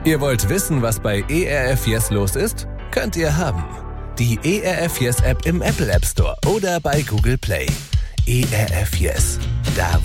Ihr wollt wissen, was bei ERF Yes los ist? Könnt ihr haben. Die ERF Yes App im Apple App Store oder bei Google Play. ERF Yes. Da